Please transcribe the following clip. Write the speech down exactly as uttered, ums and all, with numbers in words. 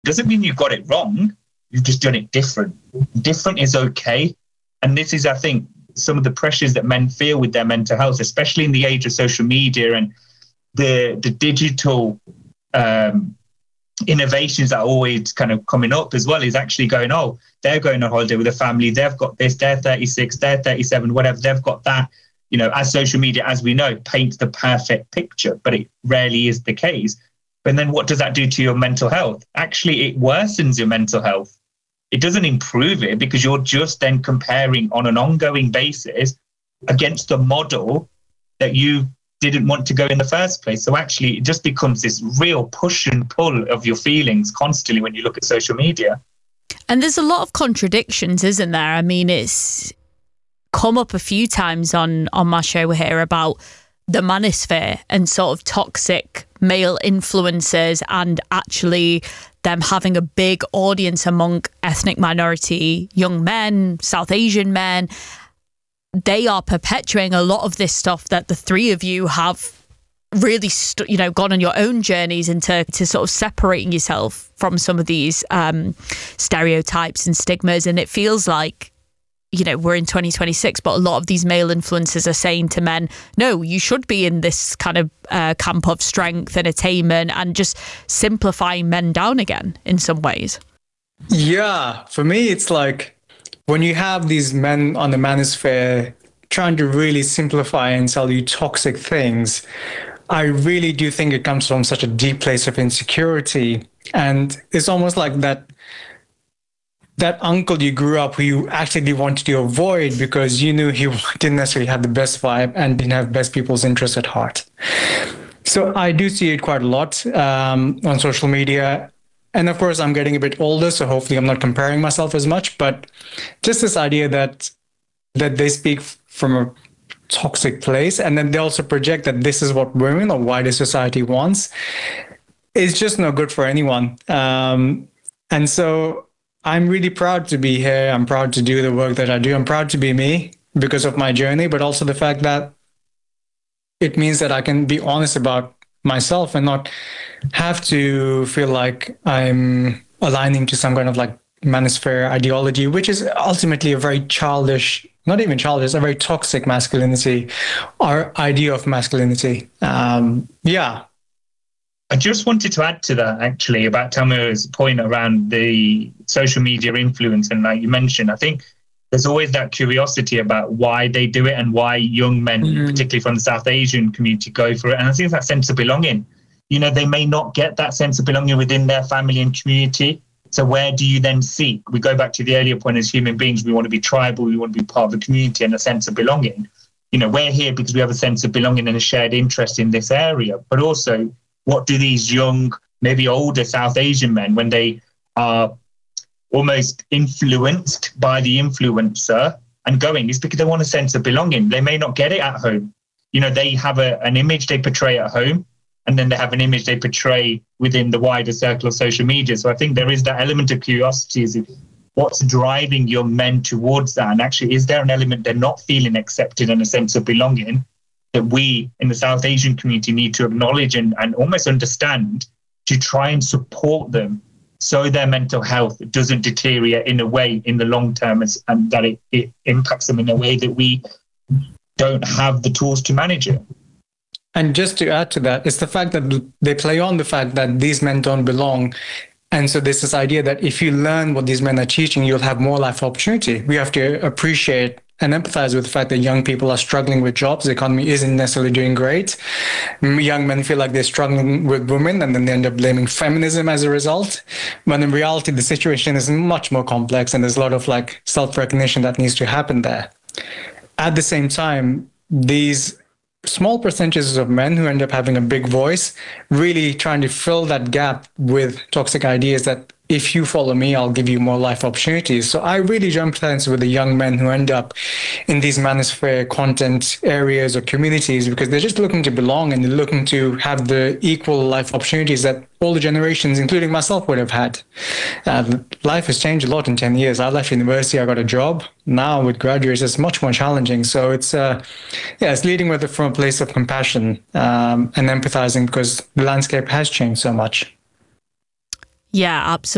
Doesn't mean you got it wrong. You've just done it different. Different is okay. And this is, I think, some of the pressures that men feel with their mental health, especially in the age of social media and the the digital um, innovations that are always kind of coming up as well, is actually going, oh, they're going on holiday with a family, they've got this, they're thirty-six, they're thirty-seven, whatever, they've got that. You know, as social media, as we know, paints the perfect picture, but it rarely is the case. But then what does that do to your mental health? Actually, it worsens your mental health. It doesn't improve it, because you're just then comparing on an ongoing basis against the model that you didn't want to go in the first place. So actually, it just becomes this real push and pull of your feelings constantly when you look at social media. And there's a lot of contradictions, isn't there? I mean, it's come up a few times on, on my show here about the manosphere and sort of toxic male influencers, and actually them having a big audience among ethnic minority young men, South Asian men. They are perpetuating a lot of this stuff that the three of you have really, st- you know, gone on your own journeys into to sort of separating yourself from some of these um, stereotypes and stigmas. And it feels like, you know, we're in twenty twenty-six, but a lot of these male influencers are saying to men, no, you should be in this kind of uh, camp of strength and attainment, and just simplifying men down again in some ways. Yeah, for me, it's like when you have these men on the manosphere trying to really simplify and tell you toxic things, I really do think it comes from such a deep place of insecurity. And it's almost like that that uncle you grew up who you actually wanted to avoid because you knew he didn't necessarily have the best vibe and didn't have best people's interests at heart. So I do see it quite a lot um, on social media. And of course, I'm getting a bit older, so hopefully I'm not comparing myself as much. But just this idea that that they speak from a toxic place, and then they also project that this is what women or wider society wants, is just no good for anyone. Um, and so I'm really proud to be here. I'm proud to do the work that I do. I'm proud to be me because of my journey, but also the fact that it means that I can be honest about myself and not have to feel like I'm aligning to some kind of like manosphere ideology, which is ultimately a very childish, not even childish, a very toxic masculinity or idea of masculinity. Um, yeah. I just wanted to add to that, actually, about Tamir's point around the social media influence. And like you mentioned, I think there's always that curiosity about why they do it and why young men, mm-hmm. particularly from the South Asian community, go for it. And I think that sense of belonging. You know, they may not get that sense of belonging within their family and community. So where do you then seek? We go back to the earlier point, as human beings, we want to be tribal, we want to be part of the community and a sense of belonging. You know, we're here because we have a sense of belonging and a shared interest in this area. But also, what do these young, maybe older South Asian men, when they are almost influenced by the influencer and going, is because they want a sense of belonging. They may not get it at home. You know, they have a, an image they portray at home, and then they have an image they portray within the wider circle of social media. So I think there is that element of curiosity, is what's driving young men towards that? And actually, is there an element they're not feeling accepted and a sense of belonging that we in the South Asian community need to acknowledge and, and almost understand to try and support them so their mental health doesn't deteriorate in a way in the long term, as, and that it, it impacts them in a way that we don't have the tools to manage it. And just to add to that, it's the fact that they play on the fact that these men don't belong. And so there's this idea that if you learn what these men are teaching, you'll have more life opportunity. We have to appreciate and empathize with the fact that young people are struggling with jobs. The economy isn't necessarily doing great. Young men feel like they're struggling with women, and then they end up blaming feminism as a result. But in reality, the situation is much more complex, and there's a lot of like self-recognition that needs to happen there. At the same time, these small percentages of men who end up having a big voice really trying to fill that gap with toxic ideas that if you follow me, I'll give you more life opportunities. So I really empathize with the young men who end up in these manosphere content areas or communities because they're just looking to belong and they're looking to have the equal life opportunities that all the generations, including myself, would have had. Uh, life has changed a lot in ten years. I left university, I got a job. Now with graduates, it's much more challenging. So it's, uh, yeah, it's leading with it from a place of compassion um, and empathizing because the landscape has changed so much. Yeah, absolutely.